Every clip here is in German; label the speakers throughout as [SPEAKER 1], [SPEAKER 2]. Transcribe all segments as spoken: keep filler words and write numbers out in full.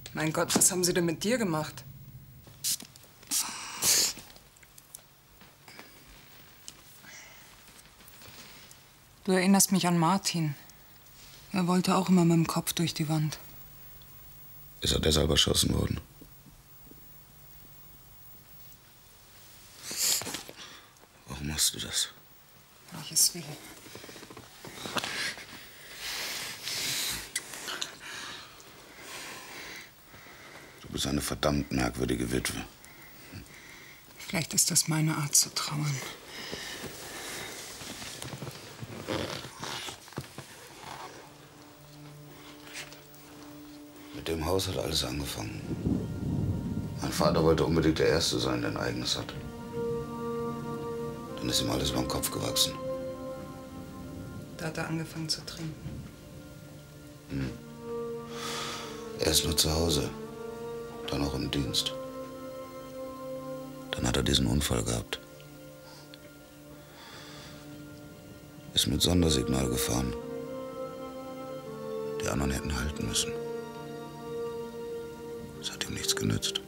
[SPEAKER 1] Mein Gott, was haben Sie denn mit dir gemacht? Du erinnerst mich an Martin. Er wollte auch immer mit dem Kopf durch die Wand.
[SPEAKER 2] Ist er deshalb erschossen worden? Warum machst du das?
[SPEAKER 1] Welches will?
[SPEAKER 2] Du bist eine verdammt merkwürdige Witwe.
[SPEAKER 1] Vielleicht ist das meine Art zu trauern.
[SPEAKER 2] Mit dem Haus hat alles angefangen. Mein Vater wollte unbedingt der Erste sein, der ein eigenes hat. Dann ist ihm alles über den Kopf gewachsen.
[SPEAKER 1] Da hat er angefangen zu trinken.
[SPEAKER 2] Hm. Erst nur zu Hause, dann auch im Dienst. Dann hat er diesen Unfall gehabt. Ist mit Sondersignal gefahren. Die anderen hätten halten müssen. Es hat ihm nichts genützt.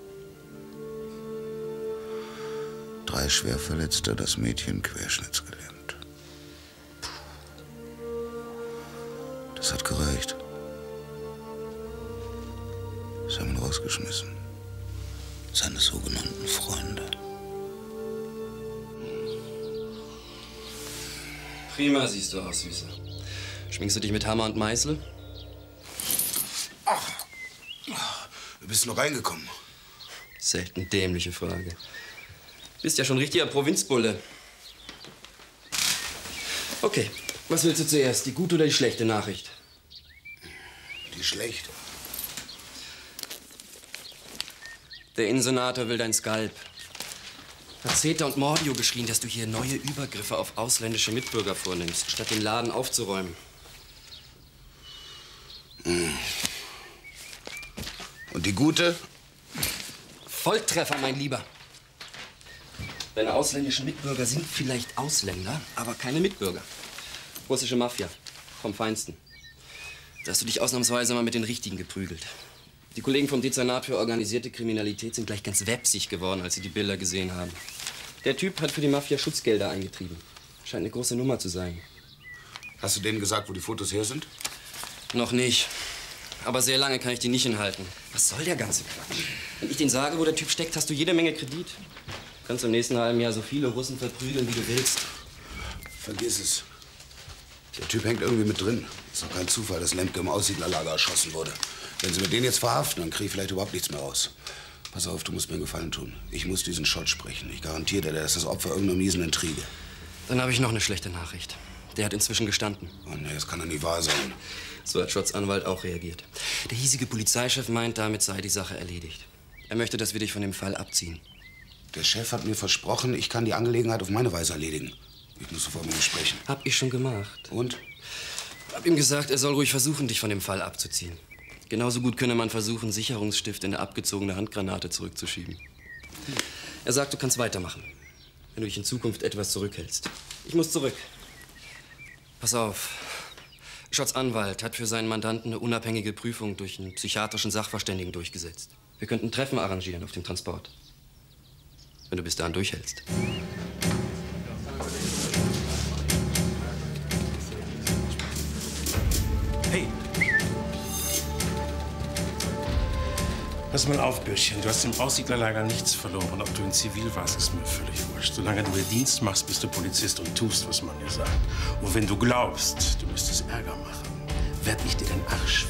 [SPEAKER 2] Drei Schwerverletzte, das Mädchen querschnittsgelähmt. Das hat gereicht. Sie haben ihn rausgeschmissen. Seine sogenannten Freunde.
[SPEAKER 3] Prima siehst du aus, Süßer. Schminkst du dich mit Hammer und Meißel?
[SPEAKER 2] Ach, du bist noch reingekommen.
[SPEAKER 3] Selten dämliche Frage. Bist ja schon richtiger Provinzbulle. Okay, was willst du zuerst, die gute oder die schlechte Nachricht?
[SPEAKER 2] Die schlechte.
[SPEAKER 3] Der Innensenator will dein Skalp. Hat Zeta und Mordio geschrien, dass du hier neue Übergriffe auf ausländische Mitbürger vornimmst, statt den Laden aufzuräumen.
[SPEAKER 2] Und die gute?
[SPEAKER 3] Volltreffer, mein Lieber. Deine ausländischen Mitbürger sind vielleicht Ausländer, aber keine Mitbürger. Russische Mafia, vom Feinsten. Da hast du dich ausnahmsweise mal mit den Richtigen geprügelt. Die Kollegen vom Dezernat für organisierte Kriminalität sind gleich ganz wepsig geworden, als sie die Bilder gesehen haben. Der Typ hat für die Mafia Schutzgelder eingetrieben. Scheint eine große Nummer zu sein.
[SPEAKER 2] Hast du denen gesagt, wo die Fotos her sind?
[SPEAKER 3] Noch nicht. Aber sehr lange kann ich die nicht hinhalten. Was soll der ganze Quatsch? Wenn ich denen sage, wo der Typ steckt, hast du jede Menge Kredit. Du kannst im nächsten halben Jahr so viele Russen verprügeln, wie du willst.
[SPEAKER 2] Vergiss es. Der Typ hängt irgendwie mit drin. Ist doch kein Zufall, dass Lemke im Aussiedlerlager erschossen wurde. Wenn sie mit denen jetzt verhaften, dann krieg ich vielleicht überhaupt nichts mehr raus. Pass auf, du musst mir einen Gefallen tun. Ich muss diesen Schott sprechen. Ich garantiere dir, der ist das Opfer irgendeiner miesen Intrige.
[SPEAKER 3] Dann habe ich noch eine schlechte Nachricht. Der hat inzwischen gestanden.
[SPEAKER 2] Oh nee, das kann doch nicht wahr sein.
[SPEAKER 3] So hat Schotts Anwalt auch reagiert. Der hiesige Polizeichef meint, damit sei die Sache erledigt. Er möchte, dass wir dich von dem Fall abziehen.
[SPEAKER 2] Der Chef hat mir versprochen, ich kann die Angelegenheit auf meine Weise erledigen. Ich muss sofort mit ihm sprechen.
[SPEAKER 3] Hab ich schon gemacht.
[SPEAKER 2] Und?
[SPEAKER 3] Hab ihm gesagt, er soll ruhig versuchen, dich von dem Fall abzuziehen. Genauso gut könne man versuchen, Sicherungsstift in eine abgezogene Handgranate zurückzuschieben. Er sagt, du kannst weitermachen, wenn du dich in Zukunft etwas zurückhältst. Ich muss zurück. Pass auf. Schotts Anwalt hat für seinen Mandanten eine unabhängige Prüfung durch einen psychiatrischen Sachverständigen durchgesetzt. Wir könnten Treffen arrangieren auf dem Transport. Wenn du bis dahin durchhältst.
[SPEAKER 4] Hey! Pass mal auf, Bürschchen. Du hast im Aussiedlerlager nichts verloren. Ob du in Zivil warst, ist mir völlig wurscht. Solange du den Dienst machst, bist du Polizist und tust, was man dir sagt. Und wenn du glaubst, du müsstest Ärger machen, werd ich dir den Arsch